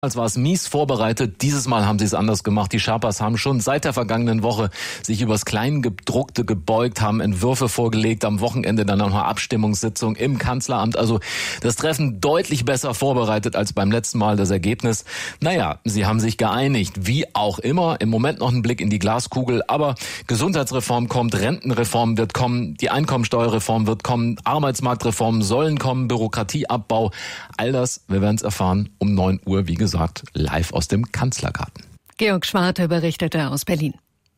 Damals war es mies vorbereitet, dieses Mal haben sie es anders gemacht. Die Sherpas haben schon seit der vergangenen Woche sich übers Kleingedruckte gebeugt, haben Entwürfe vorgelegt, am Wochenende dann noch eine Abstimmungssitzung im Kanzleramt. Also das Treffen deutlich besser vorbereitet als beim letzten Mal. Das Ergebnis, naja, sie haben sich geeinigt, wie auch immer. Im Moment noch ein Blick in die Glaskugel, aber Gesundheitsreform kommt, Rentenreform wird kommen, die Einkommensteuerreform wird kommen, Arbeitsmarktreformen sollen kommen, Bürokratieabbau, all das, wir werden es erfahren um 9 Uhr, wie gesagt, live aus dem Kanzlergarten. Georg Schwarte berichtete aus Berlin.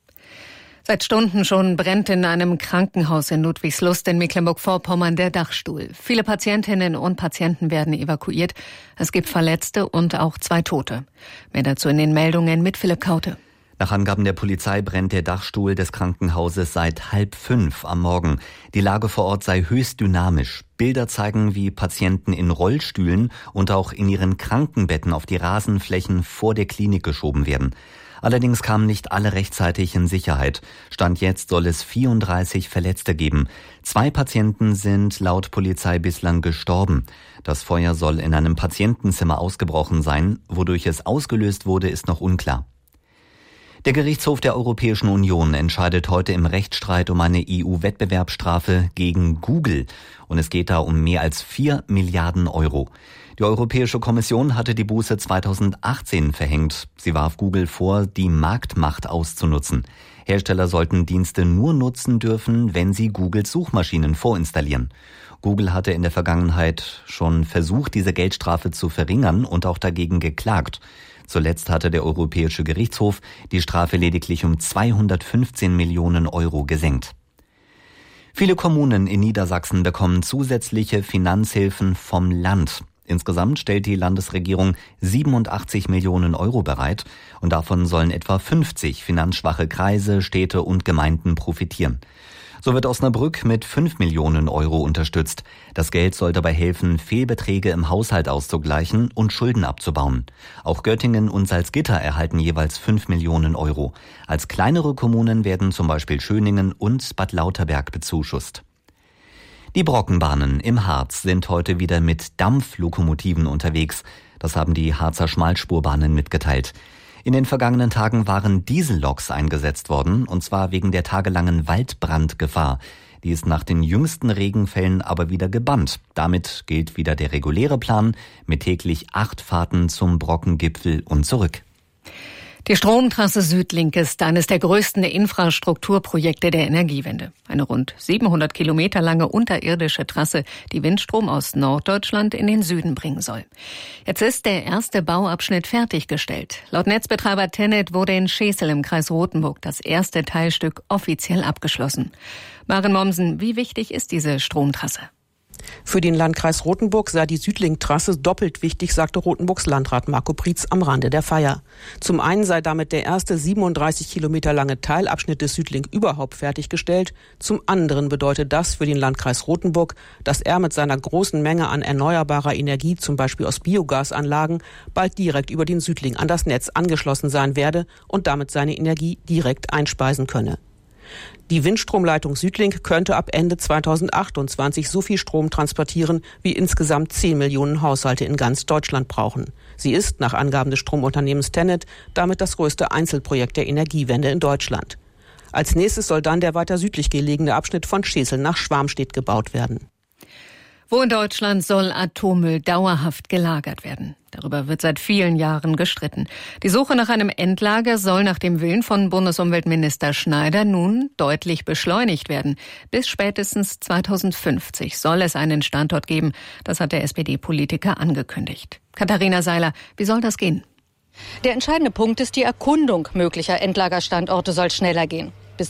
Seit Stunden schon brennt in einem Krankenhaus in Ludwigslust in Mecklenburg-Vorpommern der Dachstuhl. Viele Patientinnen und Patienten werden evakuiert. Es gibt Verletzte und auch 2 Tote. Mehr dazu in den Meldungen mit Philipp Kaute. Nach Angaben der Polizei brennt der Dachstuhl des Krankenhauses seit 4:30 am Morgen. Die Lage vor Ort sei höchst dynamisch. Bilder zeigen, wie Patienten in Rollstühlen und auch in ihren Krankenbetten auf die Rasenflächen vor der Klinik geschoben werden. Allerdings kamen nicht alle rechtzeitig in Sicherheit. Stand jetzt soll es 34 Verletzte geben. 2 Patienten sind laut Polizei bislang gestorben. Das Feuer soll in einem Patientenzimmer ausgebrochen sein. Wodurch es ausgelöst wurde, ist noch unklar. Der Gerichtshof der Europäischen Union entscheidet heute im Rechtsstreit um eine EU-Wettbewerbsstrafe gegen Google. Und es geht da um mehr als 4 Milliarden Euro. Die Europäische Kommission hatte die Buße 2018 verhängt. Sie warf Google vor, die Marktmacht auszunutzen. Hersteller sollten Dienste nur nutzen dürfen, wenn sie Googles Suchmaschinen vorinstallieren. Google hatte in der Vergangenheit schon versucht, diese Geldstrafe zu verringern und auch dagegen geklagt. Zuletzt hatte der Europäische Gerichtshof die Strafe lediglich um 215 Millionen Euro gesenkt. Viele Kommunen in Niedersachsen bekommen zusätzliche Finanzhilfen vom Land. Insgesamt stellt die Landesregierung 87 Millionen Euro bereit und davon sollen etwa 50 finanzschwache Kreise, Städte und Gemeinden profitieren. So wird Osnabrück mit 5 Millionen Euro unterstützt. Das Geld soll dabei helfen, Fehlbeträge im Haushalt auszugleichen und Schulden abzubauen. Auch Göttingen und Salzgitter erhalten jeweils 5 Millionen Euro. Als kleinere Kommunen werden zum Beispiel Schöningen und Bad Lauterberg bezuschusst. Die Brockenbahnen im Harz sind heute wieder mit Dampflokomotiven unterwegs. Das haben die Harzer Schmalspurbahnen mitgeteilt. In den vergangenen Tagen waren Dieselloks eingesetzt worden, und zwar wegen der tagelangen Waldbrandgefahr. Die ist nach den jüngsten Regenfällen aber wieder gebannt. Damit gilt wieder der reguläre Plan mit täglich 8 Fahrten zum Brockengipfel und zurück. Die Stromtrasse Südlink ist eines der größten Infrastrukturprojekte der Energiewende. Eine rund 700 Kilometer lange unterirdische Trasse, die Windstrom aus Norddeutschland in den Süden bringen soll. Jetzt ist der erste Bauabschnitt fertiggestellt. Laut Netzbetreiber TenneT wurde in Schesel im Kreis Rothenburg das erste Teilstück offiziell abgeschlossen. Maren Mommsen, wie wichtig ist diese Stromtrasse? Für den Landkreis Rothenburg sei die Südlink-Trasse doppelt wichtig, sagte Rothenburgs Landrat Marco Prietz am Rande der Feier. Zum einen sei damit der erste 37 Kilometer lange Teilabschnitt des Südlink überhaupt fertiggestellt. Zum anderen bedeutet das für den Landkreis Rothenburg, dass er mit seiner großen Menge an erneuerbarer Energie, zum Beispiel aus Biogasanlagen, bald direkt über den Südlink an das Netz angeschlossen sein werde und damit seine Energie direkt einspeisen könne. Die Windstromleitung Südlink könnte ab Ende 2028 so viel Strom transportieren, wie insgesamt 10 Millionen Haushalte in ganz Deutschland brauchen. Sie ist, nach Angaben des Stromunternehmens TenneT, damit das größte Einzelprojekt der Energiewende in Deutschland. Als nächstes soll dann der weiter südlich gelegene Abschnitt von Schesel nach Schwarmstedt gebaut werden. Wo in Deutschland soll Atommüll dauerhaft gelagert werden? Darüber wird seit vielen Jahren gestritten. Die Suche nach einem Endlager soll nach dem Willen von Bundesumweltminister Schneider nun deutlich beschleunigt werden. Bis spätestens 2050 soll es einen Standort geben. Das hat der SPD-Politiker angekündigt. Katharina Seiler, wie soll das gehen? Der entscheidende Punkt ist, die Erkundung möglicher Endlagerstandorte soll schneller gehen. Bis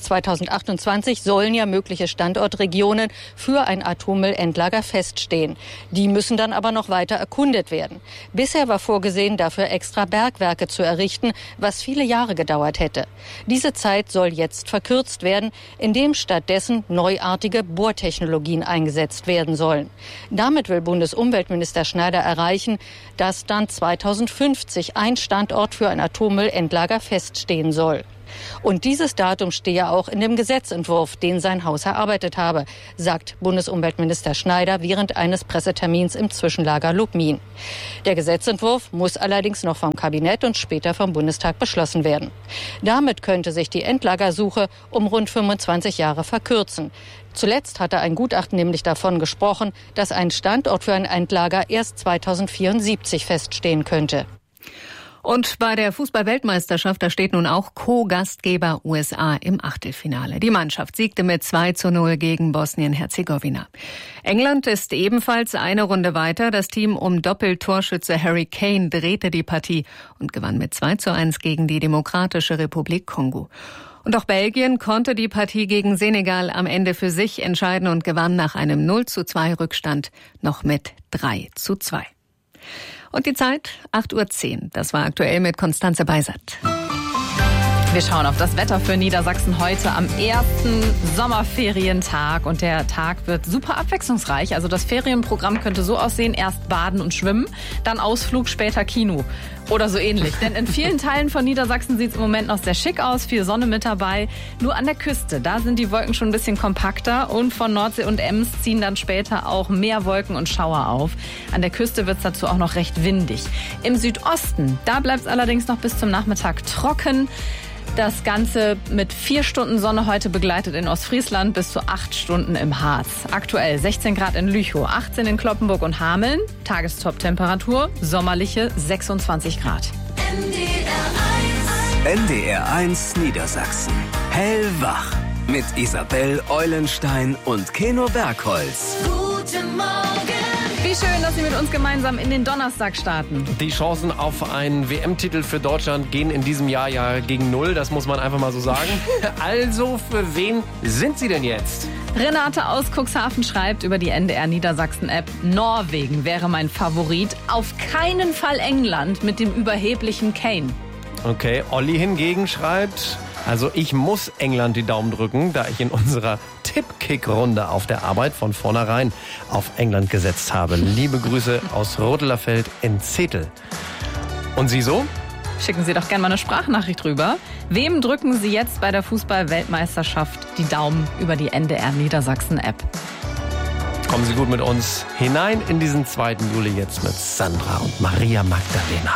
2028 sollen ja mögliche Standortregionen für ein Atommüllendlager feststehen. Die müssen dann aber noch weiter erkundet werden. Bisher war vorgesehen, dafür extra Bergwerke zu errichten, was viele Jahre gedauert hätte. Diese Zeit soll jetzt verkürzt werden, indem stattdessen neuartige Bohrtechnologien eingesetzt werden sollen. Damit will Bundesumweltminister Schneider erreichen, dass dann 2050 ein Standort für ein Atommüllendlager feststehen soll. Und dieses Datum stehe auch in dem Gesetzentwurf, den sein Haus erarbeitet habe, sagt Bundesumweltminister Schneider während eines Pressetermins im Zwischenlager Lubmin. Der Gesetzentwurf muss allerdings noch vom Kabinett und später vom Bundestag beschlossen werden. Damit könnte sich die Endlagersuche um rund 25 Jahre verkürzen. Zuletzt hatte ein Gutachten nämlich davon gesprochen, dass ein Standort für ein Endlager erst 2074 feststehen könnte. Und bei der Fußball-Weltmeisterschaft, da steht nun auch Co-Gastgeber USA im Achtelfinale. Die Mannschaft siegte mit 2:0 gegen Bosnien-Herzegowina. England ist ebenfalls eine Runde weiter. Das Team um Doppeltorschütze Harry Kane drehte die Partie und gewann mit 2:1 gegen die Demokratische Republik Kongo. Und auch Belgien konnte die Partie gegen Senegal am Ende für sich entscheiden und gewann nach einem 0:2 Rückstand noch mit 3:2. Und die Zeit 8:10 Uhr. Das war aktuell mit Konstanze Beisert. Wir schauen auf das Wetter für Niedersachsen heute am ersten Sommerferientag. Und der Tag wird super abwechslungsreich. Also das Ferienprogramm könnte so aussehen: erst Baden und Schwimmen, dann Ausflug, später Kino. Oder so ähnlich. Denn in vielen Teilen von Niedersachsen sieht es im Moment noch sehr schick aus. Viel Sonne mit dabei. Nur an der Küste, da sind die Wolken schon ein bisschen kompakter. Und von Nordsee und Ems ziehen dann später auch mehr Wolken und Schauer auf. An der Küste wird es dazu auch noch recht windig. Im Südosten, da bleibt es allerdings noch bis zum Nachmittag trocken. Das Ganze mit 4 Stunden Sonne heute begleitet in Ostfriesland bis zu 8 Stunden im Harz. Aktuell 16 Grad in Lüchow, 18 in Cloppenburg und Hameln. Tagestop-Temperatur, sommerliche 26 Grad. NDR 1 Niedersachsen. Hellwach. Mit Isabel Eulenstein und Keno Bergholz. Guten Morgen. Wie schön, dass Sie mit uns gemeinsam in den Donnerstag starten. Die Chancen auf einen WM-Titel für Deutschland gehen in diesem Jahr ja gegen 0, das muss man einfach mal so sagen. Also, für wen sind sie denn jetzt? Renate aus Cuxhaven schreibt über die NDR Niedersachsen-App: Norwegen wäre mein Favorit, auf keinen Fall England mit dem überheblichen Kane. Okay, Olli hingegen schreibt: Also ich muss England die Daumen drücken, da ich in unserer Tippkick-Runde auf der Arbeit von vornherein auf England gesetzt habe. Liebe Grüße aus Rodelerfeld in Zetel. Und Sie so? Schicken Sie doch gerne mal eine Sprachnachricht rüber. Wem drücken Sie jetzt bei der Fußball-Weltmeisterschaft die Daumen über die NDR Niedersachsen-App? Kommen Sie gut mit uns hinein in diesen 2. Juli jetzt mit Sandra und Maria Magdalena.